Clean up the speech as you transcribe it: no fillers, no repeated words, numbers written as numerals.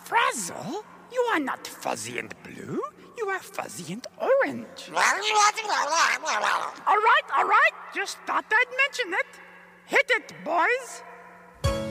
Frazzle, you are not fuzzy and blue. You are fuzzy and orange. All right. Just thought I'd mention it. Hit it, boys.